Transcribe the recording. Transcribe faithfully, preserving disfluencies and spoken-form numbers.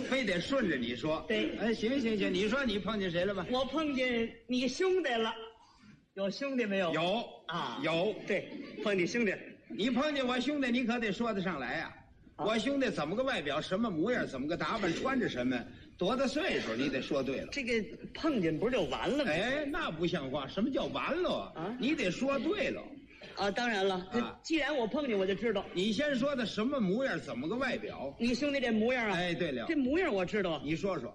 非得顺着你说。 对， 哎，行行行，你说你碰见谁了吧？ 我碰见你兄弟了，有兄弟没有？ 有啊， 有。 对，碰见兄弟。 你碰见我兄弟，你可得说得上来呀、啊。我兄弟怎么个外表，什么模样，怎么个打扮，穿着什么，多大岁数，你得说对了。 这个碰见不是就完了吗？ 哎，那不像话！什么叫完了啊？你得说对了。 啊，当然了， 啊， 既然我碰见，我就知道。 你先说的什么模样，怎么个外表？ 你兄弟这模样啊？ 哎，对了， 这模样我知道。 你说说。